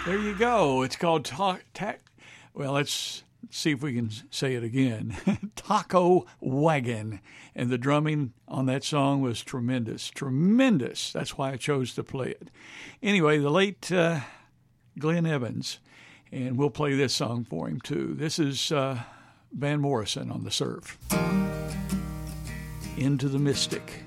There you go. It's called well, let's see if we can say it again. Taco Wagon. And the drumming on that song was tremendous. Tremendous. That's why I chose to play it. Anyway, the late Glenn Evans, and we'll play this song for him too. This is Van Morrison on the Surf. Into the Mystic.